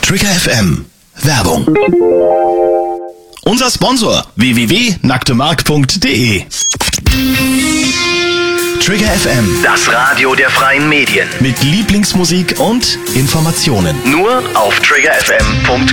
Trigger FM. Werbung. Unser Sponsor www.nacktemark.de. Trigger FM, Das Radio der freien Medien. mit Lieblingsmusik und Informationen. Nur auf triggerfm.com.